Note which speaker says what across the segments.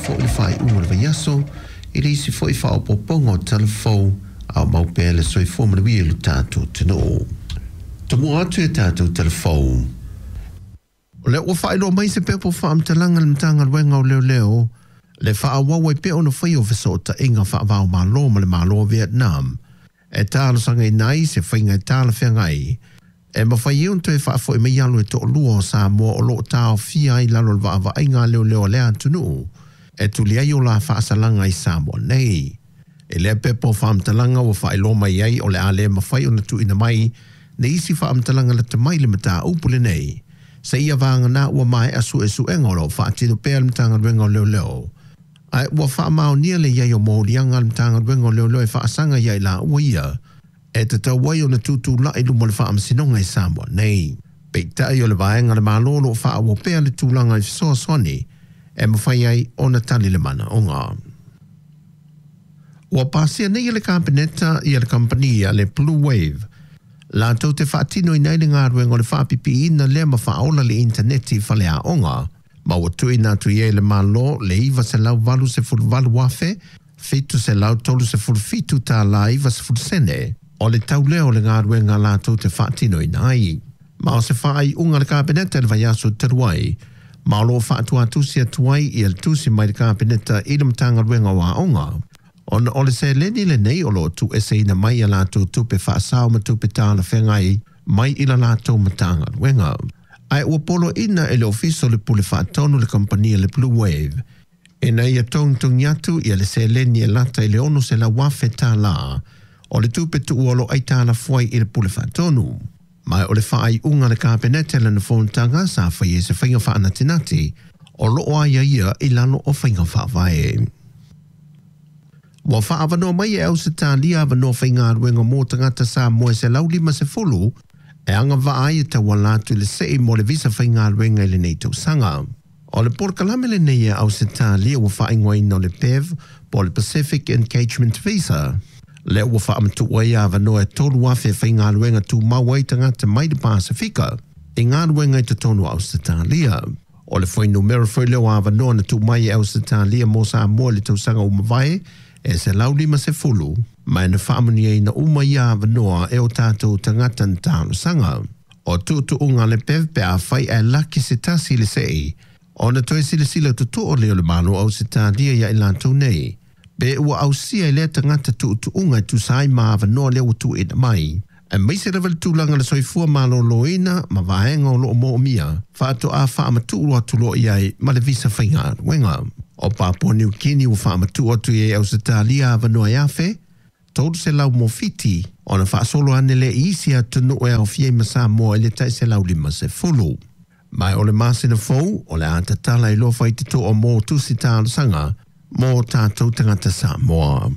Speaker 1: fo le fai unga le vaiaso, i reisi fo i wha o popongo telefou, au mau pēle soi fo mrewi lu tātou tino. Tamu atu e tātou telefou. O le ua whai loa mai se pepo wha am talanga le mtanga luenga o leo leo, le wha awawai pe ona whai o viso ta inga wha awao malo ma le malo Vietnam. E tālo sanga i nai se whainga e tāla whiangai. E mawhai iun tu e wha fo i mei alu e to lua o sa mua o loo tāo fia i lalo le wa inga leo leo lea tunu. E tuli ai o la wha asalanga i sa mua nei. E lea pepo wha am talanga o wha i lo mai ai o le a lea mawhai o na tu ina mai, ne isi wha am talanga le tamai le mata upule nei. Sa ia vanga na ua mai asu e su engolo wha atino pēr mtanga ruenga leo leo. Ai ua wha mao nia le iai o mōrianga mtanga ruenga leo leo e wha asanga iai la ua ia. E te tau wai o na tutu la i lumo le wha am sinonga i Samoa nei. Pei tai o le vaenga le malolo wha awo pēr le tūlanga i fisoa soni, e mawhai ai o na tali le mana o ngā. Ua pāsia nei le kabineta i le kampania le Blue Wave. La tau te whaatino i nei le ngā ruenga o le whaapipi ina lea ma whaola le interneti whale a onga. Ma ua tui nā tui e le malo le iwa se lau walu se furu walu wafe, fitu se lau tolu se furu fitu tā la iwa se furu sene, o le tau leo le ngā ruenga la tau te whaatino i nei. Ma o se whaai unga le kabineta le vaiaso teruai, ma o lo whaatu atusi atuai i el tusi mai le kabineta i le mtanga ruenga wa onga. Ona ole se leni le nei o lo tu ese ina mai a lato tupe whaasao ma tupe tāna whengai mai ila lato matanga ruenga. Ai ua polo ina e le ofiso le pule whaatonu le kompania le Blue Wave. E nei a tong yatu i le se leni e lata i le ono se la wafe tā la o le tupe tu uolo ai tāna fuai i le pule whaatonu. Mai o le whaai unga le kabinete le na whontanga sa whai e se whainga whaanatinati o loo aia ia i lano o whainga whaavae. Wa whaavano mai e au se tā lia avano whainga ruenga mō tangata sa moe se lau lima se fulu, e anga wa ai e tawa latu le sei mo le visa whainga ruenga le nei tau sanga. O le porkalame le nei e au se tā lia wa whaingwa ino le PEV po le Pacific Engagement Visa. Le wa whaamatu wai avano e tolu wafe whainga ruenga tu mawai tangata mai de Pasifika, e ngā ruenga i te tonu au se tā lia. O le whai numero whai leo avano na tu mai e au se tā lia mo sa moe le tau sanga umawai, e se lau lima se fulu, mai na whaamani e na uma ia vanoa e o tātou tangata na tāno sanga. O tūtu unga le pev pe a whai e laki se tasi le sei, o na toi sila sila tutu o leo le manu au se tā lia ia ilantou nei. Pe ua au sia i lea tangata tūtu unga tu sai maa vanoa leo tu ina mai. E mai se revel tūlanga le soifua malo loina ma vaenga o loo mo mia, whaato a whaamatu ua tulo iai ma le visa whainga wenga. O Papua New Guinea ua whaamatu atu e au se tā lia avanoa iafe, tōru se lau mo fiti, o na whaasolo ane le isia tunu e au fiei masa mo e le tai se lau lima se fulu. Mai o le masina fau, o le atatala i loa whai te to o mō tusi tāna sanga, mō tātou tangata sa moa.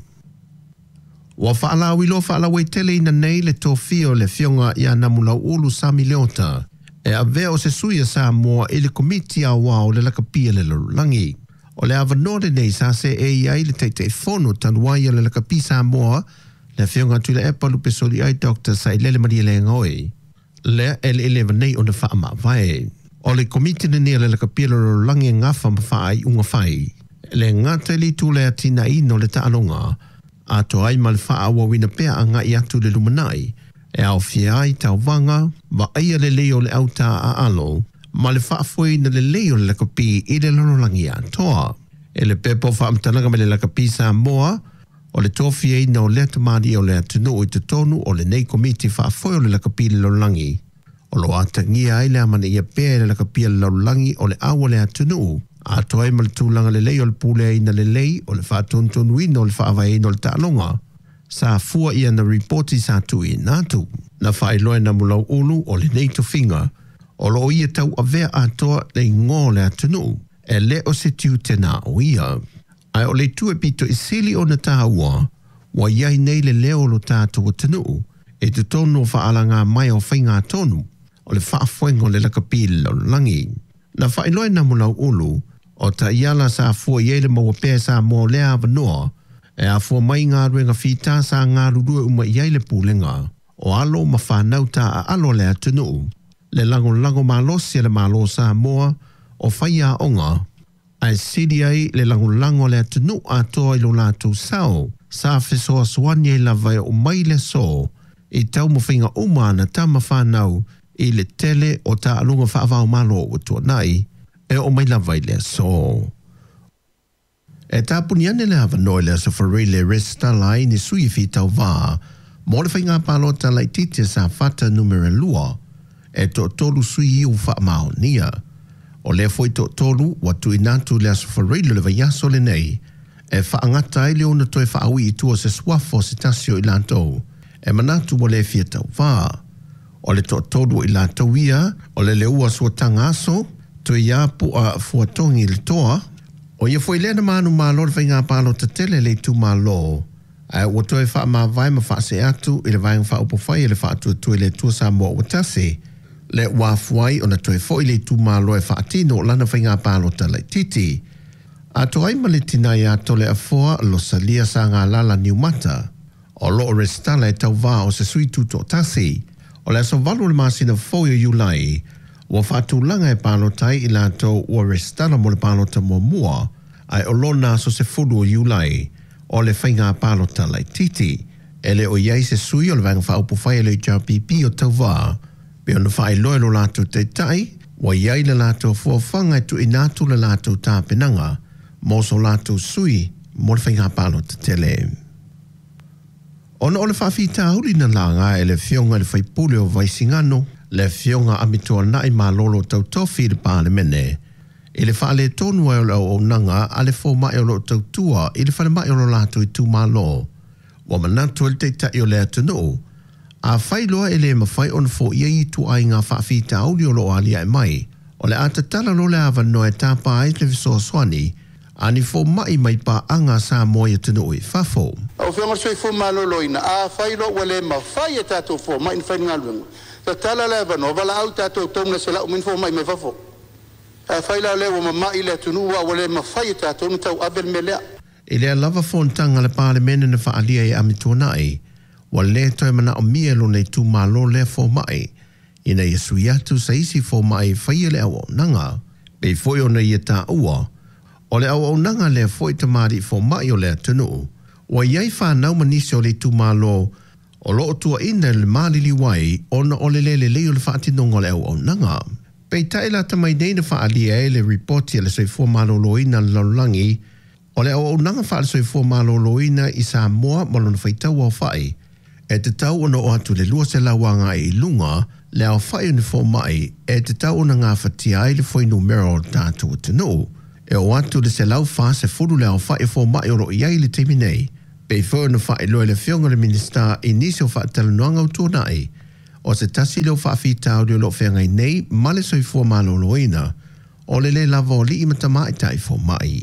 Speaker 1: Ua whaalau i loa whaalau e tele ina nei le tō fio le fionga i a namulau ulu Sami Leota, e a vea o se suia sa moa i le komiti a wao le lakapia le lalulangi. O le avanore nei sa se e iai le teitei fono tanuai le lakapi sa moa, le whionga tu le epa lupe soli ai Dr. Sailele Maria le ngoi. Le ele eleva nei o na wha ama vai. O le komiti na nia le lakapi le langi ngafa ma whaai unga whai. Le ngata li tu le atina ino le taanonga, a to ai ma le wha awa wina pea a ngai atu le lumanai, e au fiai tau wanga, wa aia le leo le auta a alo, ma le whaafoi na le leo le lakapi i le lololangi a toa. E le pepo whaamtanaga me le lakapi sa moa, o le tofi e na o le tamari o le atunu o i te tonu o le nei komiti whaafoi o le lakapi le lololangi. O lo atangia ai le amana ia pēr le lakapi le lololangi o le awa le atunu, a toa ma le tūlanga le lei o le pule e na le lei o le whaatuntunu ina o le whaavai ina o le ta'alonga. Sa fua ia na reporti sa tu i nātu, na whaeloe na mulau ulu o le nei tofinga, o lo ia tau a vea atoa le ngō le atunu, e le o se tiu tena o ia. Ai o le tue pito i sili o na tāua, wa iai nei le leo lo tātou atunu, e te tonu o whaalanga mai o whainga tonu, o le whaafuengo le lakapili lo langi. Na whaeloe na mulau ulu, o ta iala sa fua iele maua pēr sa mō lea avanoa, e a fua mai ngā ruenga whita sa ngā rurua uma iele pūlenga, o alo ma whanau ta a alo le atunu, le lango malo si le malo sa moa o whaia onga, Ai CDA le langolango le atunu atoa I lo lātou sao, sa fesoa swani e lava o mai le so, I tau mo whinga umana tama whanau I le tele o ta alunga whaavao malo o tua nai, e o mai lava I le so. E tāpuni ane le hawa noi le safari le resta lai ni sui fi tau wā, mo le whainga palota lai tite sa fata numere lua, e to tolu sui iu wha mao nia. O le foi to tolu watu inatu le safari le vaiaso le nei, e whaangata I le ona toi whaawi I tua se swafo se tasio I lantou, e manatu mo le fia tau wā. O le to tolu I lantou ia, o le ua suatanga aso, to ia pua fuatongi le toa, o ia foi lena manu malo le whainga palo ta tele le tu malo. Ai ua toi wha ma vai ma wha se atu I le vainga wha upo whai le wha atu tue le tua sa mua watase. Le wafuai o na toi foi le tu malo e wha atino lana whainga palo ta le titi. A toai ma le tinai a tole a foa lo salia sa ngā lala niumata. O lo o restala e tau vā o se sui tuto tasi. O le aso valu le masina foi o Iulai. Ua whātu langa e palo tai I lātou ua restala mo le palo ta mua mua. Ai o lona so se fulu o Iulai. O le whainga palo ta lai titi. Ele o iei se sui o le vanga whaupu whai le JPP o tau vā. Pe ona whai loe lo lātou te tai. Wa iei le lātou fuawhanga tu inatu le lātou tāpenanga. Mo so lātou sui mo le whainga palo ta tele. Ona o le whawhita huli na langa e le fionga le whaipule o Vaisingano. Le fionga amitoa nai malolo tau tofi le pālemene. I le whaale tonu e o nanga a le fō mai o lo tau tua I le whale mai o lo lato I tu malo. Wa manatu le te tai o le atunu. A whailoa e le mawhai on fō ia I tu ai ngā whaafita auli o lo alia e mai. O le atatala lo le awa no e tāpā ai le visoa swani. Ani fō mai mai pā anga sā moi atunu I whafo.
Speaker 2: O whionga sui fō malolo ina. A whailo wa le mawhai e tātou fō mai in whainga luenga. Ta tala le vano vala au tatou tona se la min fo mai me fafo a faila le wa mai le tunu wa le mafai tatou tau abel melea
Speaker 1: ile lava fontanga le parlemene na faalia e amitonai wa le toi mana o mielo nei tu malo le fo mai ina yesu yatu saisi fo mai fai le au nanga pe foi ona ia ta ua o le au nanga le foi tamari fo mai o le tunu wa iai fa nau manisi o le tu malo o loo tua ina le malili wai ona o le lele leo le whaatinonga le au nanga. Pei taila tamai neina whaalia e le reporti le soi fua maloloina le laulangi o le au nanga whaale soi fua maloloina I sa moa malona whaitau au whai. E te tau ona o atu le lua se lawanga I lunga le au whai une fo mai e te tau ona ngā whatia ai le foi numero tātua tenu. E o atu le se lau wha se furu le au whai fo mai o ro iai le teimi nei. Pei whau na whae loe le whionga le minister inisi o whae talanuanga o tōnai. O se tasi leo whaafita o leo lo whiangai nei, male soi fua maloloina, o le lava o li I matamai tai fo mai.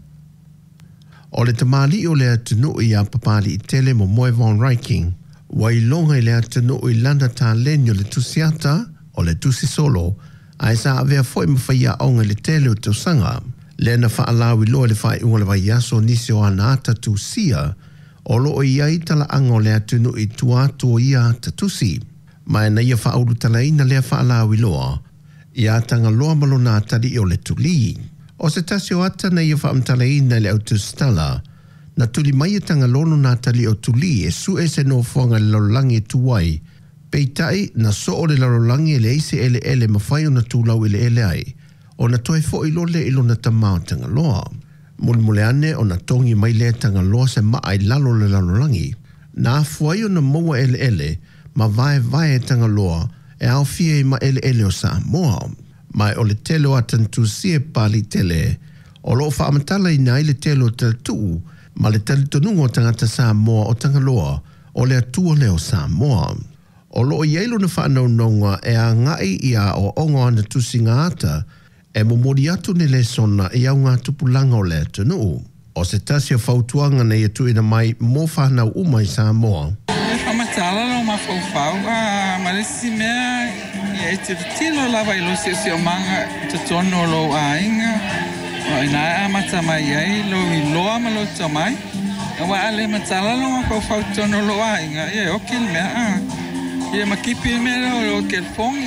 Speaker 1: O le tamali o le atunu I a papali I tele mo moe von Reiking, wa I longa I le atunu I landa tā lenyo le tusiata, o le tusi solo, a sa avea foi mawhaia onga le tele o tausanga, le na whaalawi loe le whae unga le vaiaso nisi o anata tusia, o lo o iai tala ango le atunu I tuato ia tatusi. Mai na ia whauru tala ina lea whaalawi loa. Ia tanga loa malona tali o le tuli. O se tasi o ata na ia whaamtala ina le autostala. Na tuli mai tanga lono na tali o tuli e su e se no fuanga le larolangi tuwai. Peitai na so o le larolangi le eise ele mawhai o na tūlau ele ai. O na toi fo ilo le ilo na tamao tanga loa. Mule ane o na tongi mai le tanga loa se maai lalo le lalorangi. Na fuai o na moa ele, ma vai tanga loa e au fie ma ele o sa moa. Mai o le telo atan tu sie pali tele. O lo whaamatala I nai le telo tala tuu, ma le tali tonungo tangata sa moa o tanga loa, o le atua leo sa moa. O lo ielo na whanau nonga e a ngai ia o ongo ana tusi ngata, e momori atu ne le sona I au ngā tupulanga o le tunu. O se tasi o whautuanga nei atu ina mai mō whanau umai sa moa.
Speaker 3: Whamatala no mawhauwhau, maresi mea I te tino lava I lo se o manga te tono lo a inga. O ina a matama iai lo I loa ma lo tamai. E wa ale matala no mawhauwhau tono lo a inga. E o kil mea. Ia makipi mea lo ke fongi.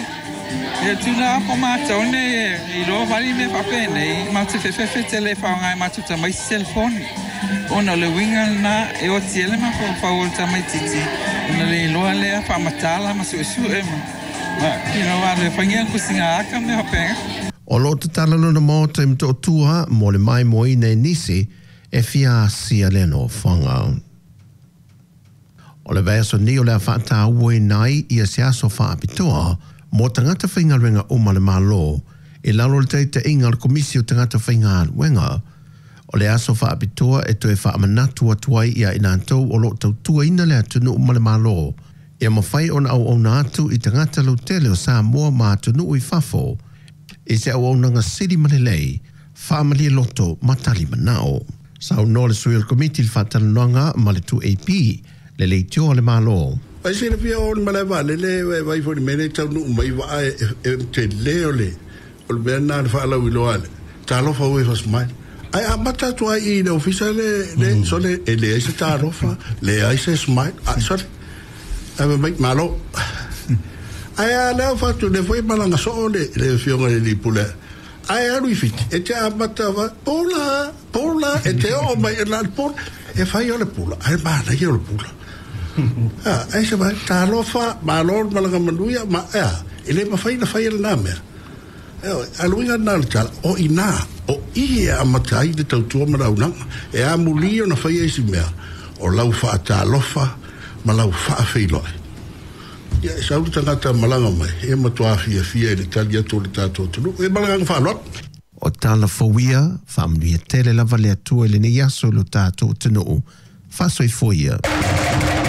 Speaker 3: E tuna po mātou ne I lo vali me pape nei mātou whewhewhe tele whaongai mātou ta mai selfoni. Ona le winga na e o tiele ma whawol ta mai titi. Ona le loa lea whamatala ma su e ma. Wa le whangia kusinga aka me hapenga.
Speaker 1: O lo te talano na mō te mto tua mo le mai mo I nei nisi e fia sia leno whanga. O le vea so ni o le whaata ue nai I a siaso whaapitoa mo tangata whaingaruenga o male malo e lalo le teite inga le komisi o tangata whaingaruenga o le aso whaapitoa e toe whaamanatu atuai ia inantou o lo tautua ina le atunu o male malo e mawhai on au na atu I tangata lau tele o Samoa ma atunu I fafo e se au nanga siri manelei whaamali loto matali manao. Sau no le sui al komiti le whaatalanoanga ma le 2AP le leitio le malo.
Speaker 4: Ai se pia o le malava le vai fo mene tau no mai va te le o le na fa la wilo ale talo fa we fas mai ai amata to ai no officiale le so le se talo fa le ai se smart so ai mai malo ai ala fa tu le foi malanga so le fionga le pula ai aru fit e te amata va pola e te o mai la pol e fai o le pula ai ba na yo le pula ai se vai talofa malor malanga manuia ma ele ma fai le name aluinga na tal o ina o ia amatai de tautua marauna e a mulio na fai esi mea o lau fa talofa ma lau fa feilo ya sa u tangata malanga mai e matua fia le talia to le tato tu e malanga fa lot
Speaker 1: o tala fowia family tele la vale tu ele ne yaso lo tato tenu fa soi foia